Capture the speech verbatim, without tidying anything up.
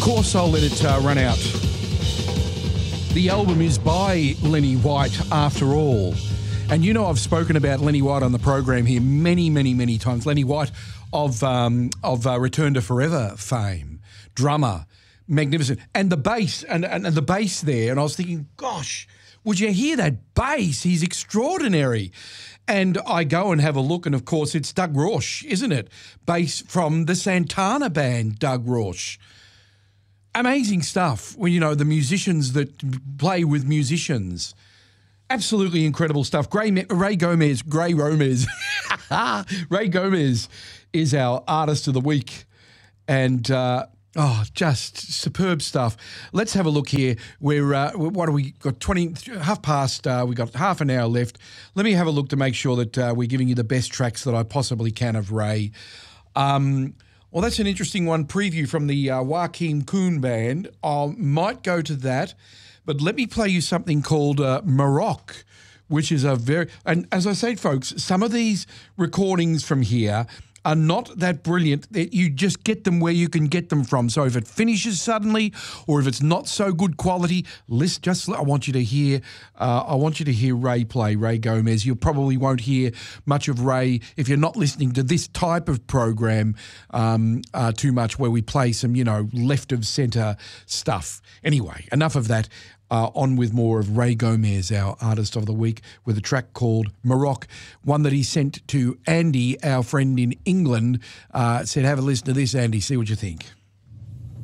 course, I'll let it uh, run out. The album is by Lenny White, after all. And you know I've spoken about Lenny White on the program here many, many, many times. Lenny White of um, of uh, Return to Forever fame, drummer, magnificent. And the bass, and, and, and the bass there, and I was thinking, gosh, would you hear that bass? He's extraordinary. And I go and have a look, and of course it's Doug Rausch, isn't it? Bass from the Santana band, Doug Rausch. Amazing stuff when, you know, the musicians that play with musicians. Absolutely incredible stuff. Gray, Ray Gomez, Gray Gomez, Ray Gomez is our artist of the week. And, uh, oh, just superb stuff. Let's have a look here. We're, uh, what do we got? twenty, half past, uh, we got half an hour left. Let me have a look to make sure that uh, we're giving you the best tracks that I possibly can of Ray. Um, well, that's an interesting one. Preview from the uh, Joachim Kuhn band. I might go to that. But let me play you something called uh, Maroc, which is a very... And as I say, folks, some of these recordings from here are not that brilliant. That you just get them where you can get them from. So if it finishes suddenly, or if it's not so good quality, list. Just I want you to hear. Uh, I want you to hear Ray play, Ray Gomez. You probably won't hear much of Ray if you're not listening to this type of program um, uh, too much, where we play some, you know, left of centre stuff. Anyway, enough of that. Uh, on with more of Ray Gomez, our artist of the week, with a track called Maroc, one that he sent to Andy, our friend in England. Uh, said, have a listen to this, Andy, see what you think.